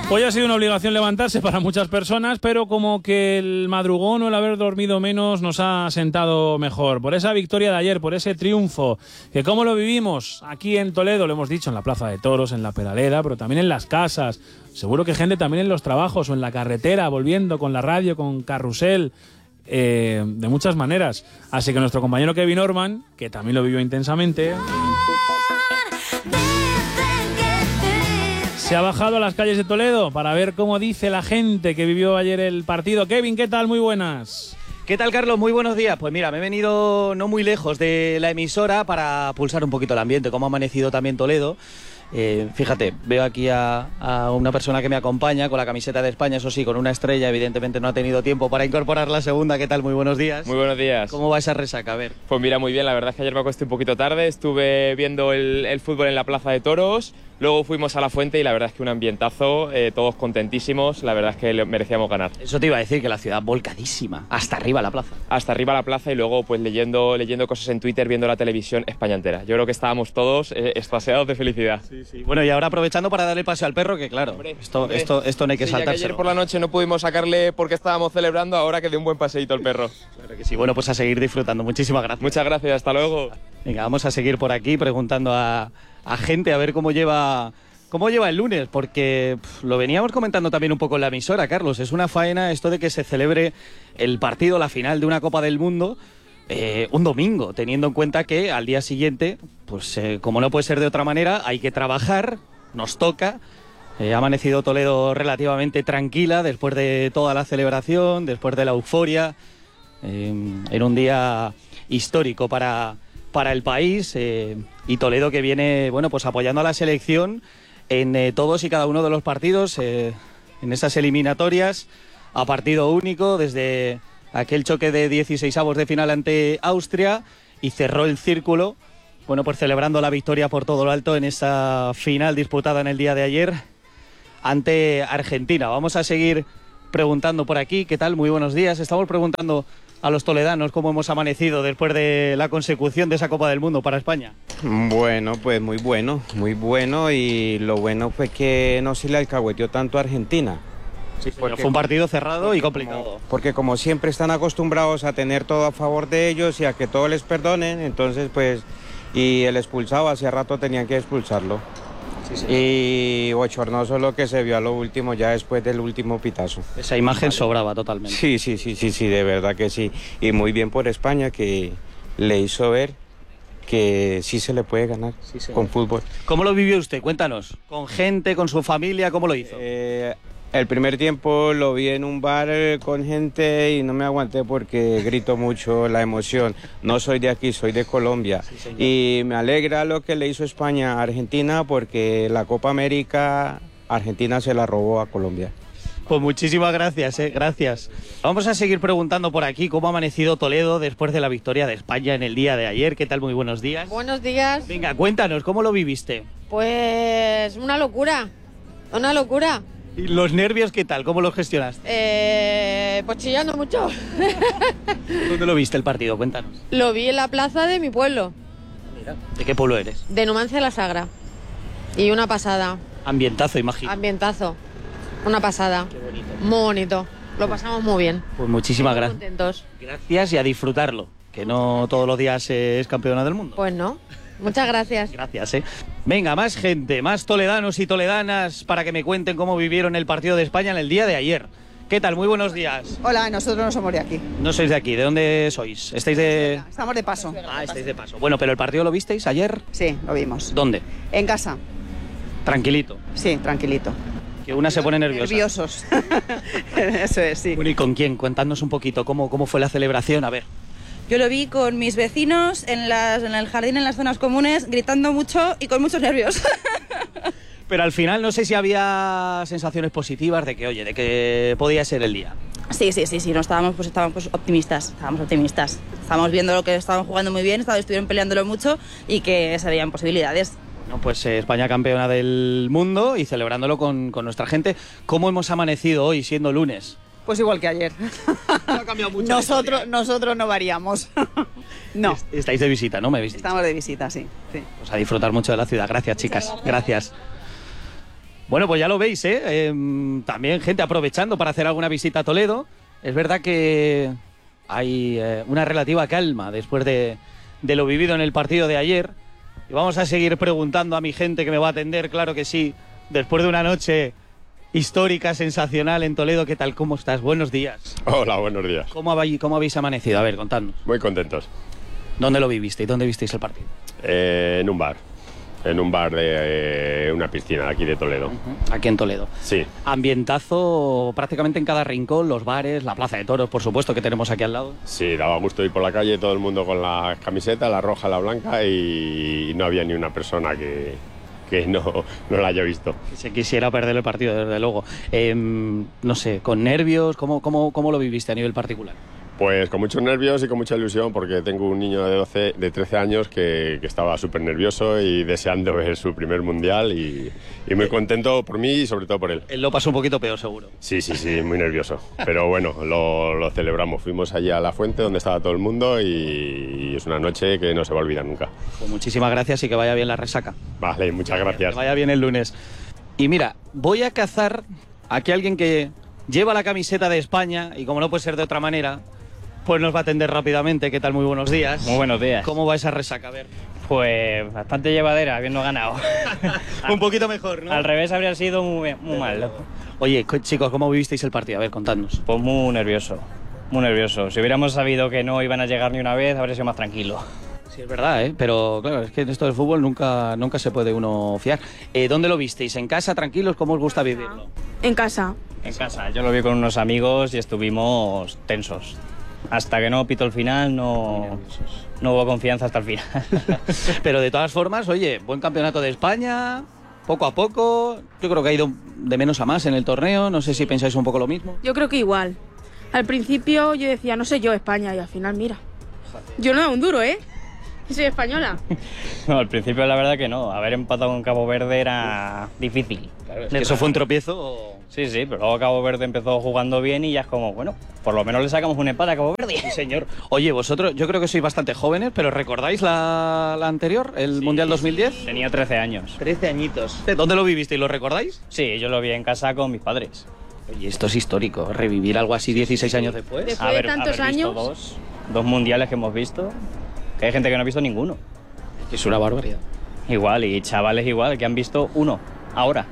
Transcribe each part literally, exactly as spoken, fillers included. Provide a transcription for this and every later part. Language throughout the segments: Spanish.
Hoy ha sido una obligación levantarse para muchas personas, pero como que el madrugón o el haber dormido menos nos ha sentado mejor. Por esa victoria de ayer, por ese triunfo, que cómo lo vivimos aquí en Toledo, lo hemos dicho, en la Plaza de Toros, en la Peraleda, pero también en las casas. Seguro que gente también en los trabajos o en la carretera, volviendo con la radio, con Carrusel, eh, de muchas maneras. Así que nuestro compañero Kevin Orman, que también lo vivió intensamente, se ha bajado a las calles de Toledo para ver cómo dice la gente que vivió ayer el partido. Kevin, ¿qué tal? Muy buenas. ¿Qué tal, Carlos? Muy buenos días. Pues mira, me he venido no muy lejos de la emisora para pulsar un poquito el ambiente, cómo ha amanecido también Toledo. Eh, fíjate, veo aquí a, a una persona que me acompaña con la camiseta de España, eso sí, con una estrella, evidentemente no ha tenido tiempo para incorporar la segunda. ¿Qué tal? Muy buenos días. Muy buenos días. ¿Cómo va esa resaca? A ver. Pues mira, muy bien, la verdad es que ayer me acosté un poquito tarde, estuve viendo el, el fútbol en la Plaza de Toros, luego fuimos a la Fuente y la verdad es que un ambientazo, eh, todos contentísimos, la verdad es que merecíamos ganar. Eso te iba a decir, que la ciudad volcadísima, hasta arriba la plaza. Hasta arriba la plaza y luego pues leyendo, leyendo cosas en Twitter, viendo la televisión España entera. Yo creo que estábamos todos eh, extasiados de felicidad. Sí, sí. Bueno, y ahora aprovechando para darle paso al perro, que claro, hombre, esto, hombre. Esto, esto no hay que sí, saltarse. Ayer por la noche no pudimos sacarle porque estábamos celebrando, ahora que dé un buen paseíto el perro. Claro que sí. Bueno, pues a seguir disfrutando. Muchísimas gracias. Muchas gracias, hasta luego. Venga, vamos a seguir por aquí preguntando a, a gente a ver cómo lleva... ¿Cómo lleva el lunes? Porque pff, lo veníamos comentando también un poco en la emisora, Carlos. Es una faena esto de que se celebre el partido, la final de una Copa del Mundo, eh, un domingo, teniendo en cuenta que al día siguiente, pues eh, como no puede ser de otra manera, hay que trabajar, nos toca. Eh, ha amanecido Toledo relativamente tranquila después de toda la celebración, después de la euforia, eh, en un día histórico para, para el país, eh, y Toledo que viene, bueno, pues apoyando a la selección en eh, todos y cada uno de los partidos, eh, en esas eliminatorias, a partido único, desde aquel choque de dieciseisavos de final ante Austria, y cerró el círculo, bueno, pues celebrando la victoria por todo lo alto en esa final disputada en el día de ayer ante Argentina. Vamos a seguir preguntando por aquí. ¿Qué tal? Muy buenos días. Estamos preguntando a los toledanos cómo hemos amanecido después de la consecución de esa Copa del Mundo para España. Bueno, pues muy bueno, muy bueno, y lo bueno fue que no se le alcahueteó tanto a Argentina. Sí, porque fue un partido cerrado y complicado. Como, porque como siempre están acostumbrados a tener todo a favor de ellos y a que todo les perdonen, entonces pues, y el expulsado hace rato tenían que expulsarlo. Sí, sí. Y bochornoso lo que se vio a lo último, ya después del último pitazo. Esa imagen vale. Sobraba totalmente. Sí, sí, sí, sí, sí, de verdad que sí. Y muy bien por España, que le hizo ver que sí se le puede ganar sí, con fútbol. ¿Cómo lo vivió usted? Cuéntanos. ¿Con gente, con su familia? ¿Cómo lo hizo? Eh, el primer tiempo lo vi en un bar con gente y no me aguanté porque grito mucho la emoción. No soy de aquí, soy de Colombia. Sí, y me alegra lo que le hizo España a Argentina, porque la Copa América Argentina se la robó a Colombia. Pues muchísimas gracias, eh, gracias. Vamos a seguir preguntando por aquí cómo ha amanecido Toledo después de la victoria de España en el día de ayer. ¿Qué tal? Muy buenos días. Buenos días. Venga, cuéntanos, ¿cómo lo viviste? Pues una locura, una locura. ¿Y los nervios qué tal? ¿Cómo los gestionaste? Eh, pues chillando mucho. ¿Dónde lo viste el partido? Cuéntanos. Lo vi en la plaza de mi pueblo. Mira, ¿de qué pueblo eres? De Numancia de la Sagra. Y una pasada. Ambientazo, imagino. Ambientazo. Una pasada. Qué bonito. Muy bonito. Lo pasamos muy bien. Pues muchísimas muy gracias. Contentos. Gracias y a disfrutarlo, que no todos los días es campeona del mundo. Pues no. Muchas gracias. Gracias, eh. Venga, más gente, más toledanos y toledanas para que me cuenten cómo vivieron el partido de España en el día de ayer. ¿Qué tal? Muy buenos días. Hola, nosotros no somos de aquí. No sois de aquí, ¿de dónde sois? ¿Estáis de...? Estamos de paso. Ah, estáis de paso. Bueno, pero ¿el partido lo visteis ayer? Sí, lo vimos. ¿Dónde? En casa. Tranquilito. Sí, tranquilito. Que una se pone nerviosa. Nerviosos. Eso es, sí. Bueno, ¿y con quién? Cuéntanos un poquito, ¿cómo, cómo fue la celebración? A ver. Yo lo vi con mis vecinos en, las, en el jardín, en las zonas comunes, gritando mucho y con muchos nervios. Pero al final no sé si había sensaciones positivas de que, oye, de que podía ser el día. Sí, sí, sí, sí, no estábamos, pues, estábamos pues, optimistas, estábamos optimistas. Estábamos viendo lo que estaban jugando muy bien, estuvieron peleándolo mucho y que se veían posibilidades. No, pues eh, España campeona del mundo y celebrándolo con, con nuestra gente. ¿Cómo hemos amanecido hoy siendo lunes? Pues igual que ayer. No ha cambiado mucho. Nosotros, nosotros no variamos. No. Estáis de visita, ¿no? ¿Me visteis? Estamos de visita, sí, sí. Pues a disfrutar mucho de la ciudad. Gracias, chicas. Gracias. Bueno, pues ya lo veis, ¿eh? Eh, también gente aprovechando para hacer alguna visita a Toledo. Es verdad que hay eh, una relativa calma después de, de lo vivido en el partido de ayer. Y vamos a seguir preguntando a mi gente que me va a atender, claro que sí, después de una noche histórica, sensacional en Toledo. ¿Qué tal? ¿Cómo estás? Buenos días. Hola, buenos días. ¿Cómo habéis, cómo habéis amanecido? A ver, contadnos. Muy contentos. ¿Dónde lo vivisteis? ¿Dónde visteis el partido? Eh, en un bar. En un bar de eh, una piscina de aquí de Toledo. Uh-huh. Aquí en Toledo. Sí. Ambientazo prácticamente en cada rincón, los bares, la plaza de toros, por supuesto, que tenemos aquí al lado. Sí, daba gusto ir por la calle, todo el mundo con la camiseta, la roja, la blanca, y no había ni una persona que, que no, no la haya visto. Que se quisiera perder el partido, desde luego. Eh, no sé, con nervios, ¿cómo, cómo, ¿cómo lo viviste a nivel particular? Pues con muchos nervios y con mucha ilusión, porque tengo un niño de, doce, de trece años que, que estaba súper nervioso y deseando ver su primer mundial, y, y muy contento por mí y sobre todo por él. Él lo pasó un poquito peor, seguro. Sí, sí, sí, muy nervioso. Pero bueno, lo, lo celebramos. Fuimos allí a la fuente donde estaba todo el mundo y, y es una noche que no se va a olvidar nunca. Pues muchísimas gracias y que vaya bien la resaca. Vale, muchas gracias. Que vaya bien el lunes. Y mira, voy a cazar aquí a alguien que lleva la camiseta de España y, como no puede ser de otra manera, pues nos va a atender rápidamente. ¿Qué tal? Muy buenos días. Muy buenos días. ¿Cómo va esa resaca? A ver. Pues bastante llevadera, habiendo ganado. Un poquito mejor, ¿no? Al revés habría sido muy, muy mal. Oye, chicos, ¿cómo vivisteis el partido? A ver, contadnos. Pues muy nervioso, muy nervioso. Si hubiéramos sabido que no iban a llegar ni una vez, habría sido más tranquilo. Sí, es verdad, ¿eh? Pero claro, es que en esto del fútbol nunca, nunca se puede uno fiar. Eh, ¿Dónde lo visteis? ¿En casa, tranquilos? ¿Cómo os gusta vivirlo? En casa. En casa. Yo lo vi con unos amigos y estuvimos tensos. Hasta que no pito el final, no, no hubo confianza hasta el final. Pero de todas formas, oye, buen campeonato de España, poco a poco. Yo creo que ha ido de menos a más en el torneo. No sé si pensáis un poco lo mismo. Yo creo que igual. Al principio yo decía, no sé yo, España, y al final, mira. Yo no, un duro, ¿eh? Soy española. No, al principio la verdad que no. Haber empatado con Cabo Verde era difícil. Claro, es que ¿eso fue un tropiezo o...? Sí, sí, pero luego Cabo Verde empezó jugando bien y ya es como, bueno, por lo menos le sacamos un empate a Cabo Verde. Sí, señor. Oye, vosotros, yo creo que sois bastante jóvenes, pero ¿recordáis la, la anterior, el sí, Mundial dos mil diez? Tenía trece años. trece añitos. ¿Dónde lo vivisteis? ¿Lo recordáis? Sí, yo lo vi en casa con mis padres. Oye, esto es histórico, revivir algo así dieciséis años después. Después de tantos haber visto años. Dos, dos mundiales que hemos visto, que hay gente que no ha visto ninguno. Es una barbaridad. Igual, y chavales igual, que han visto uno, ahora.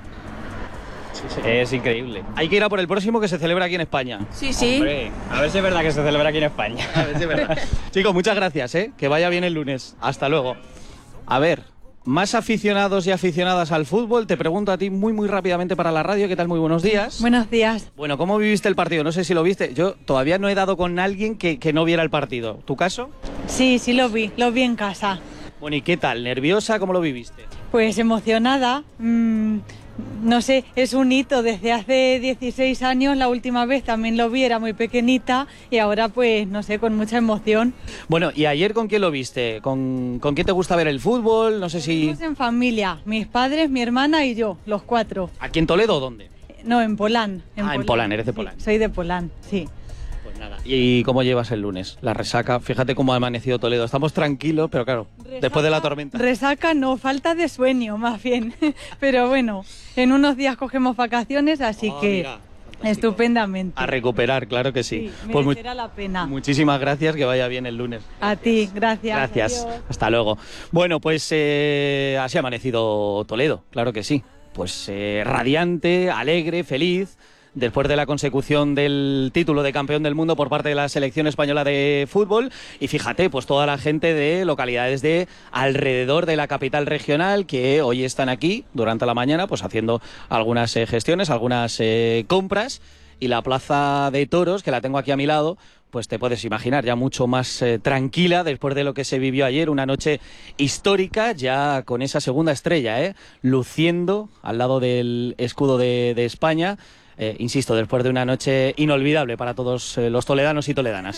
Sí, sí. Es increíble. Hay que ir a por el próximo, que se celebra aquí en España. Sí, sí. Hombre, a ver si es verdad que se celebra aquí en España. A ver si es verdad. Chicos, muchas gracias, ¿eh? Que vaya bien el lunes. Hasta luego. A ver, más aficionados y aficionadas al fútbol, te pregunto a ti muy, muy rápidamente para la radio. ¿Qué tal? Muy buenos días. Buenos días. Bueno, ¿cómo viviste el partido? No sé si lo viste. Yo todavía no he dado con alguien que, que no viera el partido. ¿Tu caso? Sí, sí lo vi. Lo vi en casa. Bueno, ¿y qué tal? ¿Nerviosa? ¿Cómo lo viviste? Pues emocionada. Mmm, no sé, es un hito. Desde hace dieciséis años, la última vez también lo vi, era muy pequeñita, y ahora pues, no sé, con mucha emoción. Bueno, ¿y ayer con quién lo viste? ¿Con, con quién te gusta ver el fútbol? No sé si... Estamos en familia, mis padres, mi hermana y yo, los cuatro. ¿Aquí en Toledo o dónde? No, en Polán. En ah, Polán. en Polán, eres de Polán. Sí, soy de Polán, sí. Pues nada. ¿Y cómo llevas el lunes? La resaca, fíjate cómo ha amanecido Toledo. Estamos tranquilos, pero claro, resaca, después de la tormenta. Resaca no, falta de sueño, más bien. Pero bueno, en unos días cogemos vacaciones, así oh, que mira, estupendamente. A recuperar, claro que sí. Sí, pues merecerá la pena. Muchísimas gracias, que vaya bien el lunes. A ti, gracias. Gracias, adiós. Hasta luego. Bueno, pues eh, así ha amanecido Toledo, claro que sí. Pues eh, radiante, alegre, feliz, después de la consecución del título de campeón del mundo por parte de la selección española de fútbol. Y fíjate, pues toda la gente de localidades de alrededor de la capital regional que hoy están aquí durante la mañana, pues haciendo algunas eh, gestiones, algunas eh, compras. Y la plaza de toros, que la tengo aquí a mi lado, pues te puedes imaginar, ya mucho más eh, tranquila después de lo que se vivió ayer, una noche histórica, ya con esa segunda estrella, ¿eh? Luciendo al lado del escudo de, de España. Eh, insisto, después de una noche inolvidable para todos eh, los toledanos y toledanas.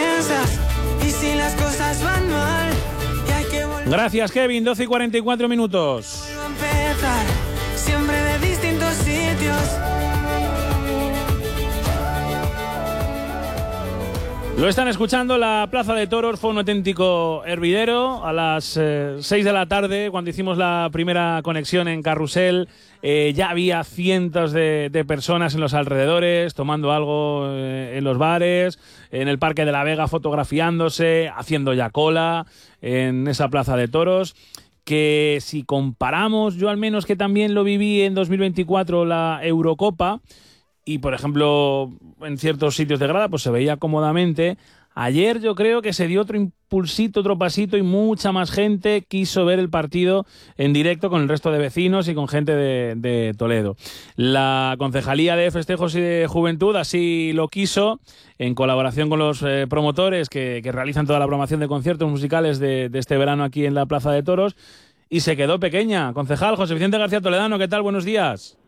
Gracias, Kevin. doce y cuarenta y cuatro minutos. Siempre de distintos sitios. Lo están escuchando, la Plaza de Toros fue un auténtico hervidero. A las eh, seis de la tarde, cuando hicimos la primera conexión en Carrusel, eh, ya había cientos de, de personas en los alrededores, tomando algo eh, en los bares, en el Parque de la Vega fotografiándose, haciendo ya cola en esa Plaza de Toros. Que si comparamos, yo al menos que también lo viví en dos mil veinticuatro, la Eurocopa, y por ejemplo en ciertos sitios de grada pues se veía cómodamente. Ayer yo creo que se dio otro impulsito, otro pasito, y mucha más gente quiso ver el partido en directo con el resto de vecinos y con gente de, de Toledo. La Concejalía de Festejos y de Juventud así lo quiso, en colaboración con los eh, promotores que, que realizan toda la programación de conciertos musicales de, de este verano aquí en la Plaza de Toros, y se quedó pequeña. Concejal José Vicente García Toledano, ¿qué tal? Buenos días.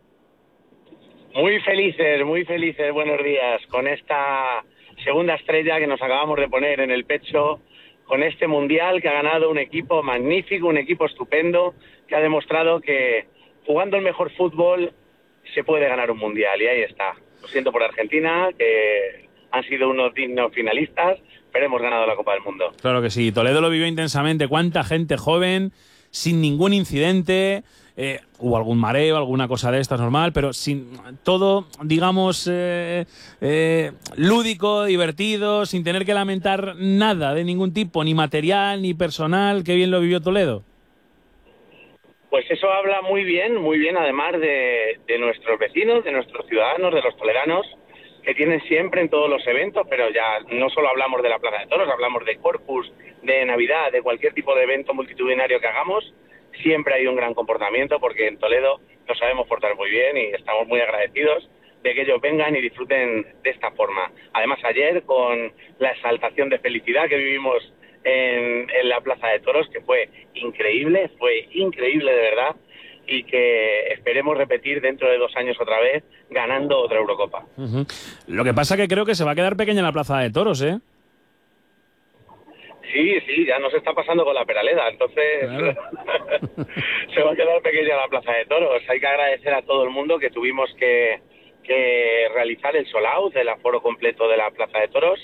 Muy felices, muy felices, buenos días, con esta segunda estrella que nos acabamos de poner en el pecho, con este mundial que ha ganado un equipo magnífico, un equipo estupendo, que ha demostrado que jugando el mejor fútbol se puede ganar un mundial, y ahí está. Lo siento por Argentina, que han sido unos dignos finalistas, pero hemos ganado la Copa del Mundo. Claro que sí, Toledo lo vivió intensamente. Cuánta gente joven, sin ningún incidente. Eh, hubo algún mareo, alguna cosa de estas normal, pero sin todo, digamos, eh, eh, lúdico, divertido, sin tener que lamentar nada de ningún tipo, ni material, ni personal. Qué bien lo vivió Toledo. Pues eso habla muy bien, muy bien además de, de nuestros vecinos, de nuestros ciudadanos, de los toledanos, que tienen siempre en todos los eventos, pero ya no solo hablamos de la Plaza de Toros, hablamos de Corpus, de Navidad, de cualquier tipo de evento multitudinario que hagamos. Siempre hay un gran comportamiento, porque en Toledo nos sabemos portar muy bien y estamos muy agradecidos de que ellos vengan y disfruten de esta forma. Además, ayer, con la exaltación de felicidad que vivimos en, en la Plaza de Toros, que fue increíble, fue increíble de verdad, y que esperemos repetir dentro de dos años otra vez, ganando otra Eurocopa. Uh-huh. Lo que pasa que creo que se va a quedar pequeña la Plaza de Toros, ¿eh? Sí, sí, ya nos está pasando con la Peraleda, entonces claro. Se va a quedar pequeña la Plaza de Toros. Hay que agradecer a todo el mundo que tuvimos que, que realizar el sold out, el aforo completo de la Plaza de Toros,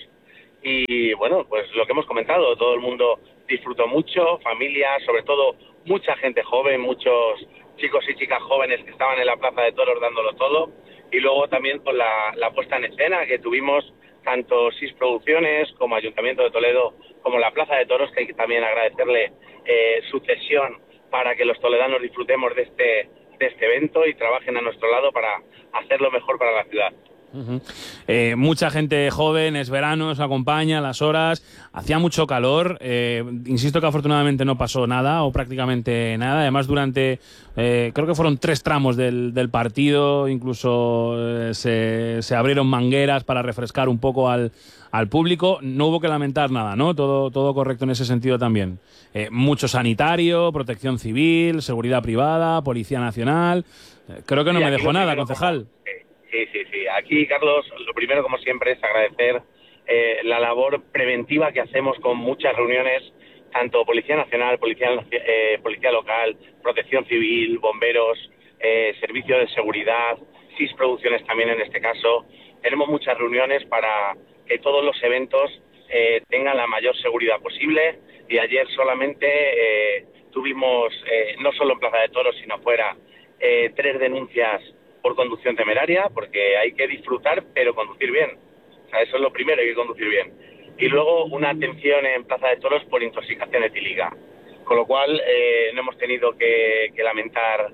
y bueno, pues lo que hemos comentado, todo el mundo disfrutó mucho, familias, sobre todo mucha gente joven, muchos chicos y chicas jóvenes que estaban en la Plaza de Toros dándolo todo, y luego también con la, la puesta en escena que tuvimos tanto S I S Producciones como Ayuntamiento de Toledo, como la Plaza de Toros, que hay que también agradecerle eh, su cesión para que los toledanos disfrutemos de este, de este evento y trabajen a nuestro lado para hacerlo mejor para la ciudad. Uh-huh. Eh, mucha gente joven, es verano, se acompaña, las horas, hacía mucho calor, eh, insisto que afortunadamente no pasó nada o prácticamente nada. Además, durante eh, creo que fueron tres tramos del, del partido, incluso eh, se, se abrieron mangueras para refrescar un poco al, al público. No hubo que lamentar nada, ¿no? Todo, todo correcto en ese sentido también. Eh, mucho sanitario, protección civil, seguridad privada, Policía Nacional. Eh, creo que no sí, me dejó nada, primero, concejal. Sí, sí, sí. Aquí, Carlos, lo primero, como siempre, es agradecer eh, la labor preventiva que hacemos con muchas reuniones, tanto Policía Nacional, Policía, eh, Policía Local, Protección Civil, Bomberos, eh, Servicio de Seguridad, S I S Producciones también en este caso. Tenemos muchas reuniones para que todos los eventos eh, tengan la mayor seguridad posible, y ayer solamente eh, tuvimos, eh, no solo en Plaza de Toros, sino fuera, eh, tres denuncias por conducción temeraria, porque hay que disfrutar pero conducir bien. O sea, eso es lo primero, hay que conducir bien. Y luego una atención en Plaza de Toros por intoxicación etílica, con lo cual eh, no hemos tenido que, que lamentar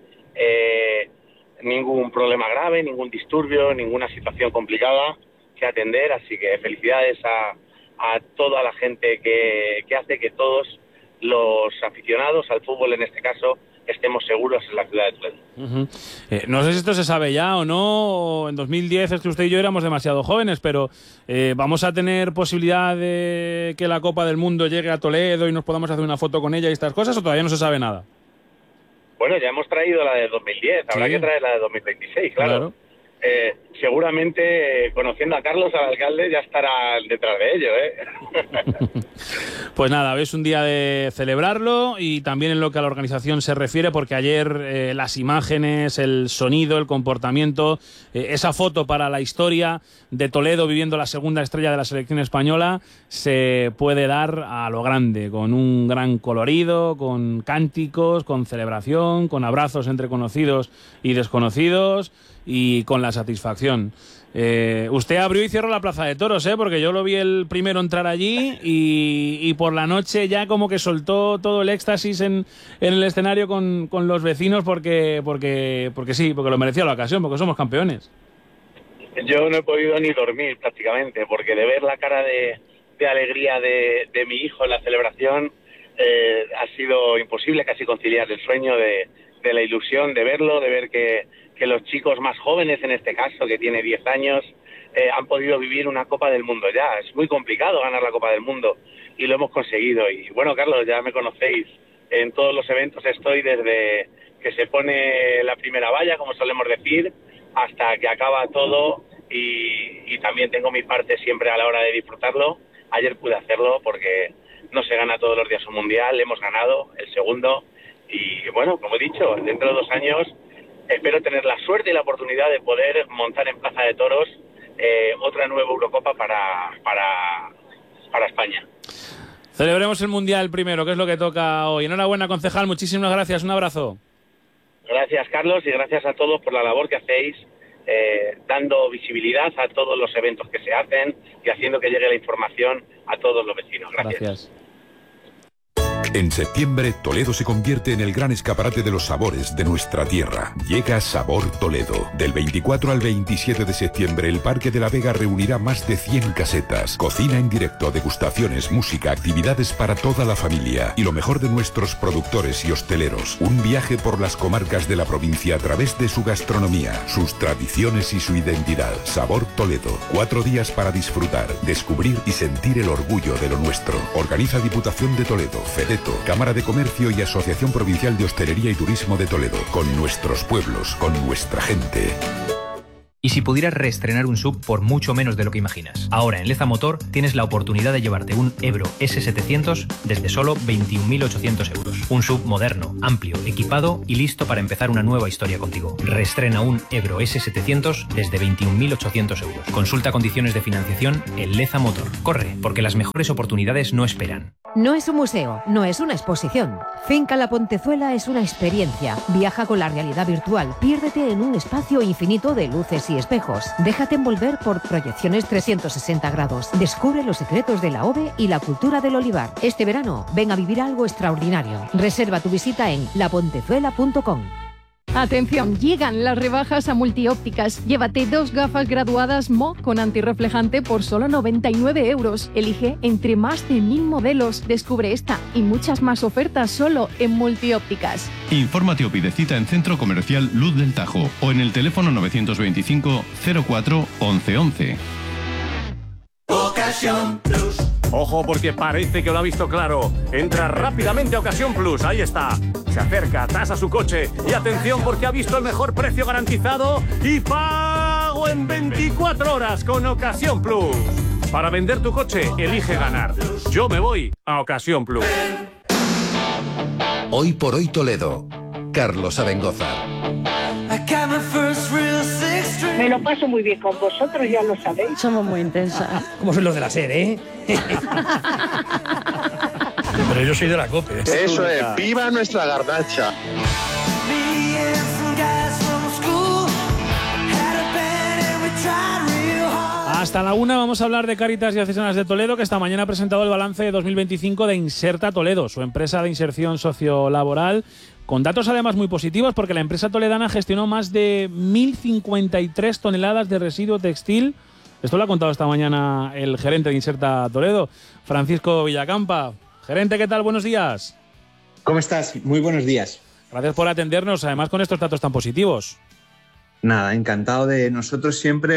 eh, ningún problema grave, ningún disturbio, ninguna situación complicada que atender, así que felicidades a, a toda la gente que, que hace que todos los aficionados al fútbol, en este caso, estemos seguros en la ciudad de Toledo. Uh-huh. eh, no sé si esto se sabe ya o no. En dos mil diez es que usted y yo éramos demasiado jóvenes, pero eh, ¿vamos a tener posibilidad de que la Copa del Mundo llegue a Toledo y nos podamos hacer una foto con ella y estas cosas, o todavía no se sabe nada? Bueno, ya hemos traído la de dos mil diez, habrá sí. que traer la de dos mil veintiséis, claro. claro. eh, seguramente, eh, conociendo a Carlos, al alcalde, ya estará detrás de ello, ¿eh? Pues nada, es un día de celebrarlo y también en lo que a la organización se refiere, porque ayer eh, las imágenes, el sonido, el comportamiento, eh, esa foto para la historia de Toledo viviendo la segunda estrella de la selección española se puede dar a lo grande, con un gran colorido, con cánticos, con celebración, con abrazos entre conocidos y desconocidos y con la satisfacción. Eh, usted abrió y cerró la Plaza de Toros, ¿eh? Porque yo lo vi el primero entrar allí y, y por la noche ya como que soltó todo el éxtasis en, en el escenario con, con los vecinos porque, porque, porque sí, porque lo merecía la ocasión, porque somos campeones. Yo no he podido ni dormir prácticamente, porque de ver la cara de, de alegría de, de mi hijo en la celebración eh, ha sido imposible casi conciliar el sueño de, de la ilusión de verlo, de ver que que los chicos más jóvenes, en este caso, que tiene diez años, eh, han podido vivir una Copa del Mundo ya. Es muy complicado ganar la Copa del Mundo y lo hemos conseguido. Y bueno, Carlos, ya me conocéis, en todos los eventos estoy desde que se pone la primera valla, como solemos decir, hasta que acaba todo y, y también tengo mi parte siempre a la hora de disfrutarlo. Ayer pude hacerlo porque no se gana todos los días un mundial, hemos ganado el segundo y bueno, como he dicho, dentro de dos años espero tener la suerte y la oportunidad de poder montar en Plaza de Toros eh, otra nueva Eurocopa para, para, para España. Celebremos el Mundial primero, que es lo que toca hoy. Enhorabuena, concejal, muchísimas gracias, un abrazo. Gracias, Carlos, y gracias a todos por la labor que hacéis, eh, dando visibilidad a todos los eventos que se hacen y haciendo que llegue la información a todos los vecinos. Gracias. Gracias. En septiembre, Toledo se convierte en el gran escaparate de los sabores de nuestra tierra. Llega Sabor Toledo. Del veinticuatro al veintisiete de septiembre, el Parque de la Vega reunirá más de cien casetas. Cocina en directo, degustaciones, música, actividades para toda la familia. Y lo mejor de nuestros productores y hosteleros. Un viaje por las comarcas de la provincia a través de su gastronomía, sus tradiciones y su identidad. Sabor Toledo. Cuatro días para disfrutar, descubrir y sentir el orgullo de lo nuestro. Organiza Diputación de Toledo, FEDETO, Cámara de Comercio y Asociación Provincial de Hostelería y Turismo de Toledo. Con nuestros pueblos, con nuestra gente. Y si pudieras reestrenar un sub por mucho menos de lo que imaginas. Ahora en Leza Motor tienes la oportunidad de llevarte un Ebro ese setecientos desde solo veintiún mil ochocientos euros. Un sub moderno, amplio, equipado y listo para empezar una nueva historia contigo. Reestrena un Ebro ese setecientos desde veintiún mil ochocientos euros. Consulta condiciones de financiación en Leza Motor. Corre, porque las mejores oportunidades no esperan. No es un museo, no es una exposición. Finca La Pontezuela es una experiencia. Viaja con la realidad virtual. Piérdete en un espacio infinito de luces y espejos. Déjate envolver por proyecciones trescientos sesenta grados. Descubre los secretos de la O V E y la cultura del olivar. Este verano, ven a vivir algo extraordinario. Reserva tu visita en la pontezuela punto com. Atención, llegan las rebajas a Multiópticas. Llévate dos gafas graduadas M O con antirreflejante por solo noventa y nueve euros. Elige entre más de mil modelos. Descubre esta y muchas más ofertas solo en Multiópticas. Infórmate o pide cita en Centro Comercial Luz del Tajo o en el teléfono novecientos veinticinco cero cuatro once once. Ocasión Plus. Ojo, porque parece que lo ha visto claro. Entra rápidamente a Ocasión Plus, ahí está. Se acerca, tasa su coche y atención porque ha visto el mejor precio garantizado y pago en veinticuatro horas con Ocasión Plus. Para vender tu coche, elige ganar. Yo me voy a Ocasión Plus. Hoy por hoy Toledo. Carlos Abengozar. Me lo paso muy bien con vosotros, ya lo sabéis. Somos muy intensas. Como son los de la SER, ¿eh? Pero yo soy de la COPE. Eso es, viva nuestra garnacha. Hasta la una vamos a hablar de Cáritas Diocesanas de Toledo, que esta mañana ha presentado el balance de dos mil veinticinco de Inserta Toledo, su empresa de inserción sociolaboral, con datos además muy positivos, porque la empresa toledana gestionó más de mil cincuenta y tres toneladas de residuo textil. Esto lo ha contado esta mañana el gerente de Inserta Toledo, Francisco Villacampa. Gerente, ¿qué tal? Buenos días. ¿Cómo estás? Muy buenos días. Gracias por atendernos, además con estos datos tan positivos. Nada, encantado de nosotros siempre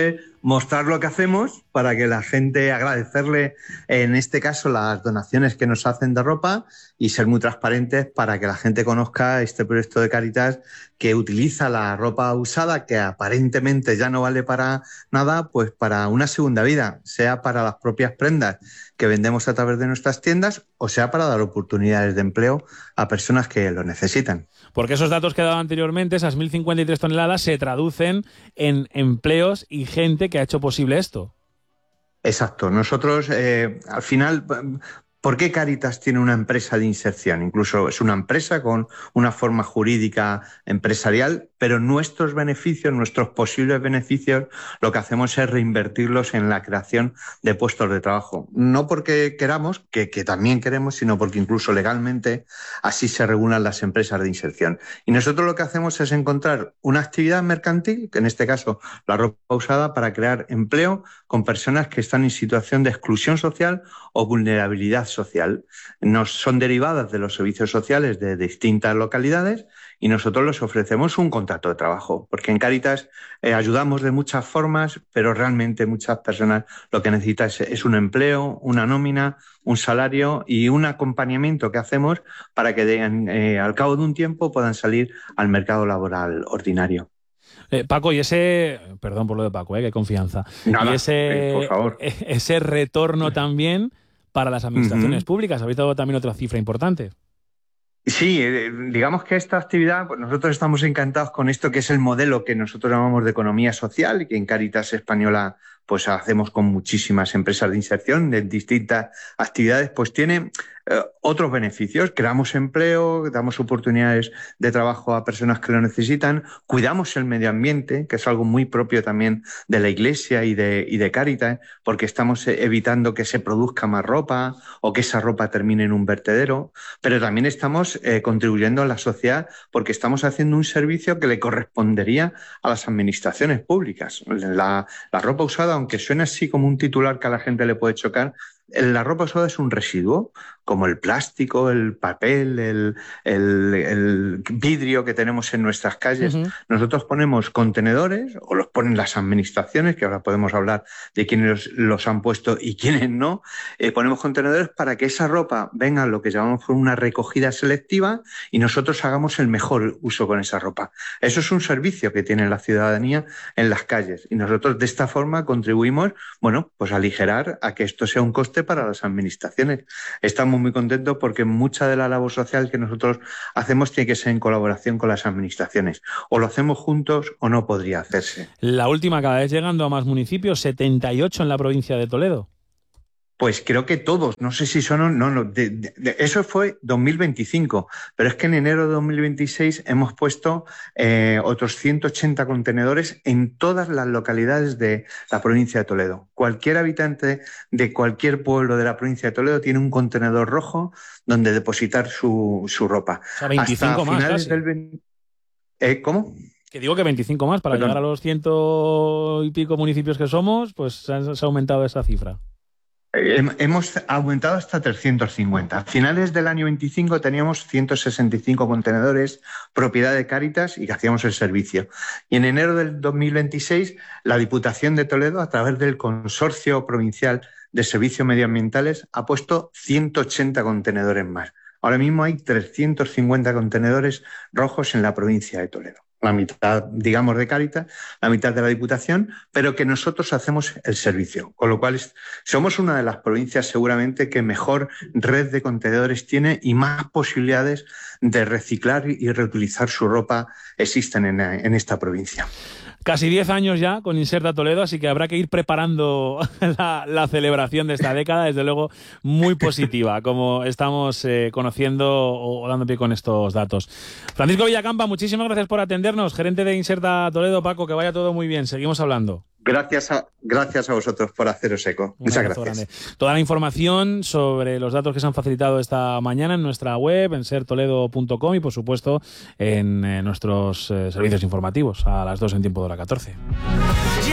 mostrar lo que hacemos para que la gente, agradecerle en este caso las donaciones que nos hacen de ropa y ser muy transparentes para que la gente conozca este proyecto de Cáritas que utiliza la ropa usada que aparentemente ya no vale para nada, pues para una segunda vida, sea para las propias prendas que vendemos a través de nuestras tiendas o sea para dar oportunidades de empleo a personas que lo necesitan. Porque esos datos que he dado anteriormente, esas mil cincuenta y tres toneladas, se traducen en empleos y gente que ha hecho posible esto. Exacto. Nosotros, eh, al final, ¿por qué Cáritas tiene una empresa de inserción? Incluso es una empresa con una forma jurídica empresarial, pero nuestros beneficios, nuestros posibles beneficios, lo que hacemos es reinvertirlos en la creación de puestos de trabajo. No porque queramos, que, que también queremos, sino porque incluso legalmente así se regulan las empresas de inserción. Y nosotros lo que hacemos es encontrar una actividad mercantil, que en este caso la ropa usada, para crear empleo con personas que están en situación de exclusión social o vulnerabilidad social. Nos son derivadas de los servicios sociales de distintas localidades y nosotros les ofrecemos un contrato de trabajo, porque en Cáritas eh, ayudamos de muchas formas, pero realmente muchas personas lo que necesitan es, es un empleo, una nómina, un salario y un acompañamiento que hacemos para que de, eh, al cabo de un tiempo puedan salir al mercado laboral ordinario. Eh, Paco, y ese, perdón por lo de Paco, eh, qué confianza, Nada, y ese, eh, por favor. ese retorno también para las administraciones Uh-huh. públicas. Habéis dado también otra cifra importante. Sí, eh, digamos que esta actividad, pues nosotros estamos encantados con esto que es el modelo que nosotros llamamos de economía social y que en Cáritas Española pues hacemos con muchísimas empresas de inserción de distintas actividades, pues tiene eh, otros beneficios. Creamos empleo, damos oportunidades de trabajo a personas que lo necesitan, cuidamos el medio ambiente, que es algo muy propio también de la Iglesia y de, y de Cáritas, porque estamos evitando que se produzca más ropa o que esa ropa termine en un vertedero, pero también estamos eh, contribuyendo a la sociedad porque estamos haciendo un servicio que le correspondería a las administraciones públicas. La, la ropa usada, aunque suene así como un titular que a la gente le puede chocar, la ropa usada es un residuo, como el plástico, el papel, el, el, el vidrio que tenemos en nuestras calles. Uh-huh. Nosotros ponemos contenedores, o los ponen las administraciones, que ahora podemos hablar de quiénes los, los han puesto y quiénes no. Eh, ponemos contenedores para que esa ropa venga a lo que llamamos una recogida selectiva y nosotros hagamos el mejor uso con esa ropa. Eso es un servicio que tiene la ciudadanía en las calles y nosotros de esta forma contribuimos, bueno, pues a aligerar a que esto sea un coste para las administraciones. Estamos muy contentos porque mucha de la labor social que nosotros hacemos tiene que ser en colaboración con las administraciones. O lo hacemos juntos o no podría hacerse. La última, cada vez llegando a más municipios, setenta y ocho en la provincia de Toledo. Pues creo que todos, no sé si son... No, no, de, de, de, eso fue dos mil veinticinco, pero es que en enero de dos mil veintiséis hemos puesto eh, otros ciento ochenta contenedores en todas las localidades de la provincia de Toledo. Cualquier habitante de cualquier pueblo de la provincia de Toledo tiene un contenedor rojo donde depositar su, su ropa. O sea, veinticinco Hasta más finales casi. del... ¿Eh? ¿Cómo? Que digo que veinticinco más, para Perdón. llegar a los ciento y pico municipios que somos, pues se ha, se ha aumentado esa cifra. Hemos aumentado hasta trescientos cincuenta. A finales del año veinticinco teníamos ciento sesenta y cinco contenedores, propiedad de Cáritas, y que hacíamos el servicio. Y en enero del dos mil veintiséis, la Diputación de Toledo, a través del Consorcio Provincial de Servicios Medioambientales, ha puesto ciento ochenta contenedores más. Ahora mismo hay trescientos cincuenta contenedores rojos en la provincia de Toledo. La mitad, digamos, de Cáritas, la mitad de la Diputación, pero que nosotros hacemos el servicio. Con lo cual, es, somos una de las provincias seguramente que mejor red de contenedores tiene y más posibilidades de reciclar y reutilizar su ropa existen en, en esta provincia. Casi diez años ya con Inserta Toledo, así que habrá que ir preparando la, la celebración de esta década, desde luego muy positiva, como estamos eh, conociendo o, o dando pie con estos datos. Francisco Villacampa, muchísimas gracias por atendernos, gerente de Inserta Toledo. Paco, que vaya todo muy bien, seguimos hablando. Gracias a, gracias a vosotros por haceros eco. Un Muchas abrazo gracias. Grande. Toda la información sobre los datos que se han facilitado esta mañana en nuestra web, en ser toledo punto com y, por supuesto, en eh, nuestros eh, servicios informativos a las dos en tiempo de la catorce.